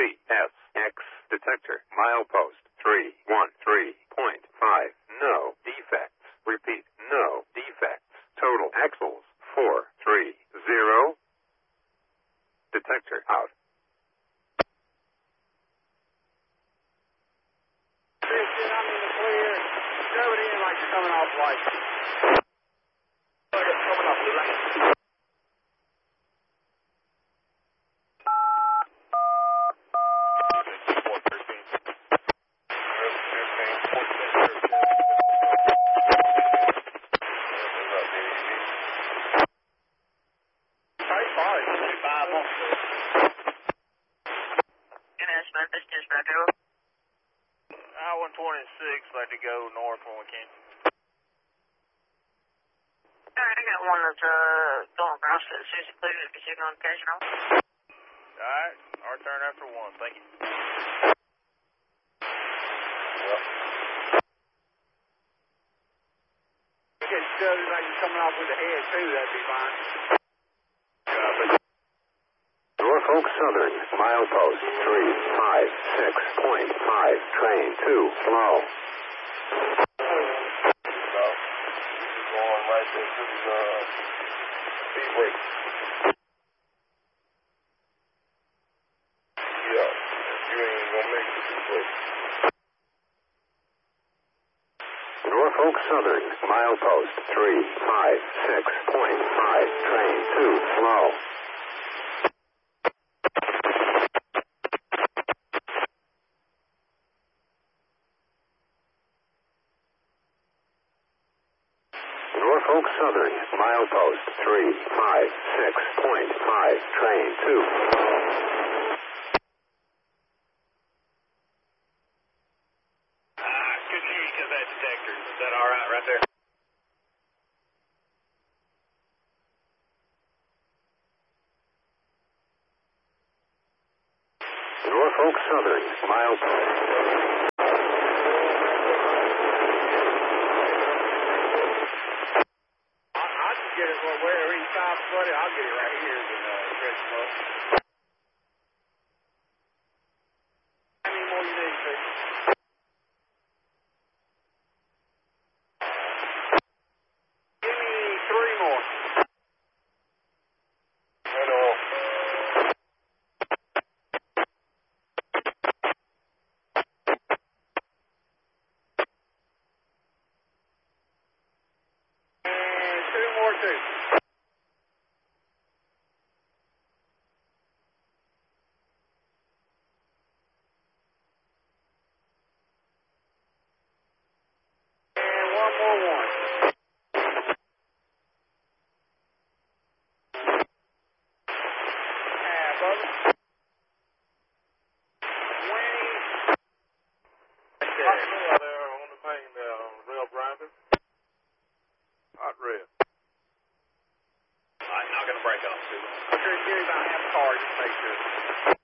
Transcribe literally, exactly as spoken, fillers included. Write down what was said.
C S X detector. Milepost three one three point five. No defects. Repeat, no defects. Total axles four three zero. Detector out. Christian, I'm in the clear. Shove it in like you're coming off light. Like it's coming off the light. Memphis dispatcher. I one twenty-six, like to go north when we can. Alright, I got one that's uh, going across to Susie Cleveland if you're going to catch it on. Alright, our turn after one, thank you. You get studded like you're coming off with the head too, that'd be fine. Norfolk Southern, milepost three five six point five, train two, slow. No, this is going right into the uh, speedway. Yeah, you ain't gonna make the speedway. Norfolk Southern, milepost three five six point five, train two, slow. Norfolk Southern, milepost three five six point five, train two. Ah, couldn't hear you because of that detector. Is that all right right there? Norfolk Southern, milepost. I can get it well, wherever he stops, buddy. I'll get it right here in uh, Christmas. How many more you need, sir? Give me three more. Right on. And two more, too. And one more one. Half of it. Twenty. Hot rail there on the main uh, rail grinder. Hot rail. Alright, not gonna break off, too. Sure, give me about half a car, just make sure.